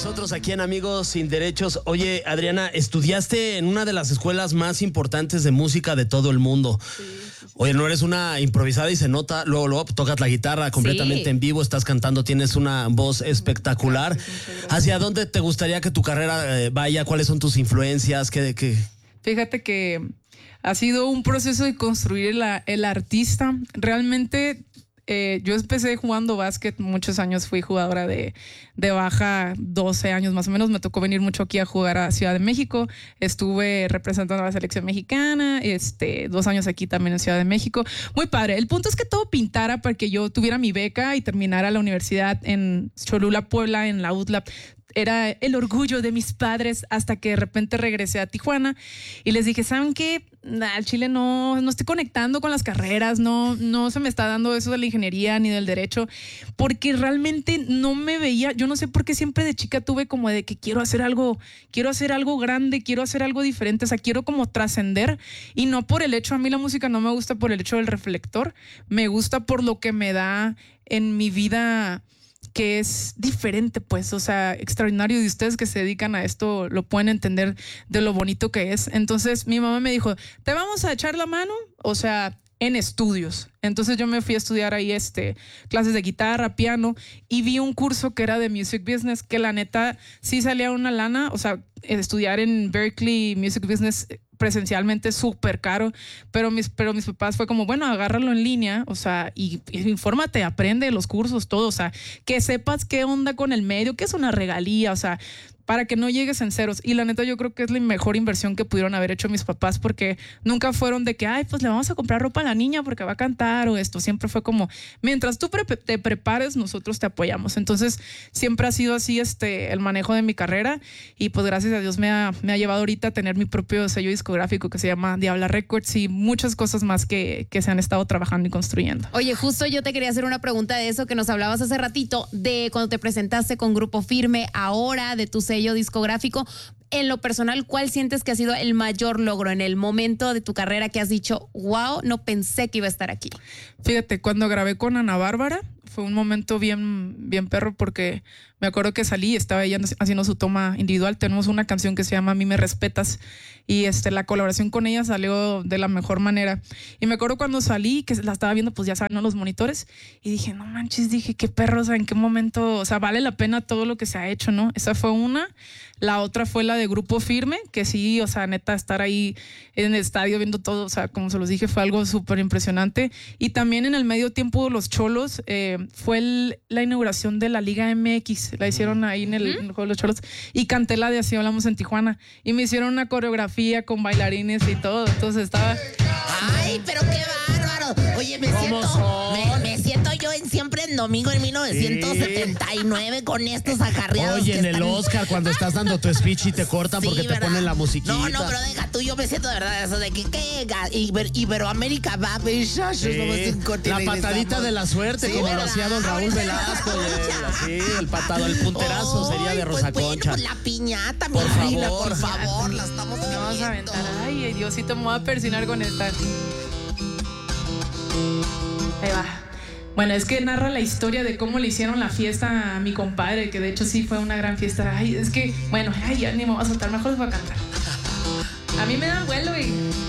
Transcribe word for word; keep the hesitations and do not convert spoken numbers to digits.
nosotros aquí en Amigos Sin Derechos. Oye, Adriana, estudiaste en una de las escuelas más importantes de música de todo el mundo. Sí, sí, sí. Oye, no eres una improvisada y se nota, luego, luego tocas la guitarra completamente sí. en vivo, estás cantando, tienes una voz espectacular. Gracias, ¿hacia dónde te gustaría que tu carrera eh, vaya? ¿Cuáles son tus influencias? ¿Qué, qué? Fíjate que ha sido un proceso de construir la, el artista. Realmente eh, yo empecé jugando básquet, muchos años fui jugadora de, de baja, doce años más o menos. Me tocó venir mucho aquí a jugar a Ciudad de México. Estuve representando a la selección mexicana, este, dos años aquí también en Ciudad de México. Muy padre. El punto es que todo pintara para que yo tuviera mi beca y terminara la universidad en Cholula, Puebla, en la U T L A P. Era el orgullo de mis padres hasta que de repente regresé a Tijuana y les dije, ¿saben qué? Nah, al Chile no, no estoy conectando con las carreras, no, no se me está dando eso de la ingeniería ni del derecho, porque realmente no me veía, yo no sé por qué siempre de chica tuve como de que quiero hacer algo, quiero hacer algo grande, quiero hacer algo diferente, o sea, quiero como trascender y no por el hecho, a mí la música no me gusta por el hecho del reflector, me gusta por lo que me da en mi vida, que es diferente, pues, o sea, extraordinario, y ustedes que se dedican a esto lo pueden entender de lo bonito que es. Entonces mi mamá me dijo, te vamos a echar la mano, o sea, en estudios. Entonces yo me fui a estudiar ahí este, clases de guitarra, piano, y vi un curso que era de Music Business, que la neta sí salía una lana, o sea, estudiar en Berkeley Music Business presencialmente es súper caro, pero mis, pero mis papás fue como, bueno, agárralo en línea, o sea, y, y infórmate, aprende los cursos, todo, o sea, que sepas qué onda con el medio, qué es una regalía, o sea, para que no llegues en ceros. Y la neta yo creo que es la mejor inversión que pudieron haber hecho mis papás, porque nunca fueron de que, ay, pues le vamos a comprar ropa a la niña porque va a cantar o esto. Siempre fue como, mientras tú pre- te prepares, nosotros te apoyamos. Entonces siempre ha sido así este, el manejo de mi carrera, y pues gracias a Dios me ha, me ha llevado ahorita a tener mi propio sello discográfico que se llama Diabla Records y muchas cosas más que, que se han estado trabajando y construyendo. Oye, justo yo te quería hacer una pregunta de eso que nos hablabas hace ratito, de cuando te presentaste con Grupo Firme, ahora de tu sello discográfico. En lo personal, ¿cuál sientes que ha sido el mayor logro en el momento de tu carrera que has dicho, wow, no pensé que iba a estar aquí? Fíjate, cuando grabé con Ana Bárbara fue un momento bien, bien perro, porque me acuerdo que salí y estaba ella haciendo su toma individual. Tenemos una canción que se llama A mí me respetas, y este, la colaboración con ella salió de la mejor manera. Y me acuerdo cuando salí, que la estaba viendo, pues ya saben, ¿no?, los monitores, y dije, no manches, dije, qué perro, o sea, en qué momento, o sea, vale la pena todo lo que se ha hecho, ¿no? Esa fue una. La otra fue la de Grupo Firme, que sí, o sea, neta, estar ahí en el estadio viendo todo, o sea, como se los dije, fue algo súper impresionante. Y también en el medio tiempo, los Cholos, eh, fue el, la inauguración de la Liga M X, la hicieron ahí en el, ¿Mm? en el juego de los Cholos, y canté la de Así Hablamos en Tijuana, y me hicieron una coreografía con bailarines y todo, entonces estaba... ¡Ay, pero qué bárbaro! Oye, me siento, me, me siento yo en Siempre en Domingo en mil novecientos setenta y nueve, sí, con estos acarreados. Oye, que en están... el Oscar, cuando estás dando tu speech y te cortan, sí, porque ¿verdad?, te ponen la musiquita. No, no, pero deja tú, yo me siento de verdad eso de que, ¿qué? Iber, Iberoamérica va a ver, sí, la patadita de la suerte, sí, como ¿verdad?, lo hacía don Raúl Velasco. Sí, el patado, el punterazo oh, sería de Rosa pues, Concha. Bueno, pues la piñata, por mi favor, reina, por favor, la estamos viendo. Vamos a aventar. Ay, Diosito, me voy a persinar con esta. Ahí va. Bueno, es que narra la historia de cómo le hicieron la fiesta a mi compadre, que de hecho sí fue una gran fiesta. Ay, es que, bueno, ay, ya ni me voy a soltar, mejor les voy a cantar. A mí me da vuelo y...